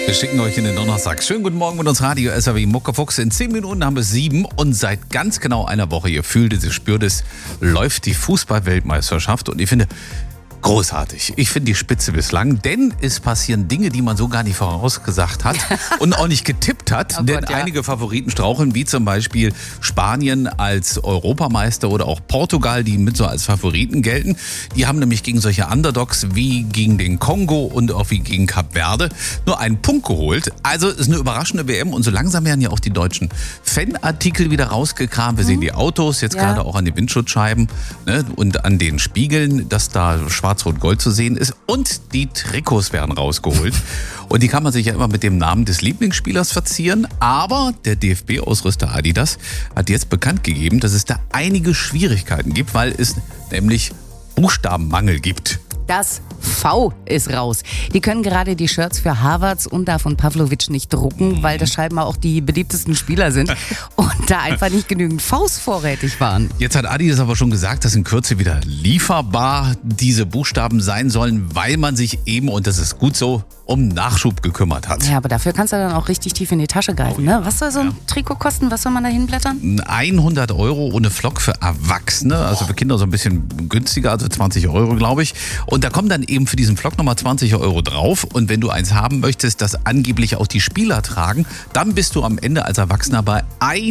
Wir schicken euch in den Donnerstag. Schönen guten Morgen mit uns Radio SAW Muckefuchs. In 10 Minuten haben wir 7 und seit ganz genau einer Woche, ihr fühlt es, ihr spürt es, läuft die Fußball-Weltmeisterschaft und ich finde, großartig. Ich finde die Spitze bislang, denn es passieren Dinge, die man so gar nicht vorausgesagt hat und auch nicht getippt hat. Oh denn Gott, ja. Einige Favoriten straucheln, wie zum Beispiel Spanien als Europameister oder auch Portugal, die mit so als Favoriten gelten. Die haben nämlich gegen solche Underdogs wie gegen den Kongo und auch wie gegen Kap Verde nur einen Punkt geholt. Also es ist eine überraschende WM und so langsam werden ja auch die deutschen Fanartikel wieder rausgekramt. Wir sehen die Autos, jetzt gerade auch an den Windschutzscheiben, ne, und an den Spiegeln, dass da Schwarz-Rot-Gold zu sehen ist und die Trikots werden rausgeholt. Und die kann man sich ja immer mit dem Namen des Lieblingsspielers verzieren. Aber der DFB-Ausrüster Adidas hat jetzt bekannt gegeben, dass es da einige Schwierigkeiten gibt, weil es nämlich Buchstabenmangel gibt. Das V ist raus. Die können gerade die Shirts für Havertz und da von Pavlovic nicht drucken, weil das scheinbar auch die beliebtesten Spieler sind und da einfach nicht genügend Vs vorrätig waren. Jetzt hat Adidas aber schon gesagt, dass in Kürze wieder lieferbar diese Buchstaben sein sollen, weil man sich eben, und das ist gut so, um Nachschub gekümmert hat. Ja, aber dafür kannst du dann auch richtig tief in die Tasche greifen. Ne? Was soll so ein Trikot kosten? Was soll man da hinblättern? 100 € ohne Flock für Erwachsene, also für Kinder so ein bisschen günstiger, also 20 €, glaube ich. Und da kommen dann eben für diesen Flock nochmal 20 € drauf. Und wenn du eins haben möchtest, das angeblich auch die Spieler tragen, dann bist du am Ende als Erwachsener bei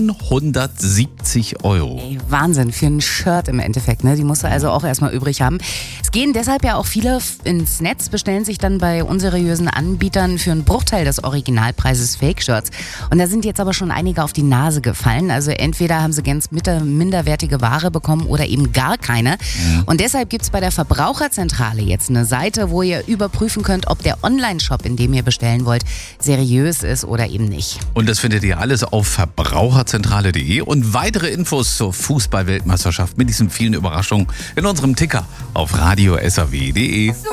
170 €. Ey, Wahnsinn, für ein Shirt im Endeffekt. Ne? Die musst du also auch erstmal übrig haben. Es gehen deshalb ja auch viele ins Netz, bestellen sich dann bei unseriösen Anbietern für einen Bruchteil des Originalpreises Fake-Shirts. Und da sind jetzt aber schon einige auf die Nase gefallen. Also entweder haben sie ganz minderwertige Ware bekommen oder eben gar keine. Und deshalb gibt es bei der Verbraucherzentrale jetzt eine Seite, wo ihr überprüfen könnt, ob der Online-Shop, in dem ihr bestellen wollt, seriös ist oder eben nicht. Und das findet ihr alles auf verbraucherzentrale.de und weitere Infos zur Fußball-Weltmeisterschaft mit diesen vielen Überraschungen in unserem Ticker auf radio SAW.de.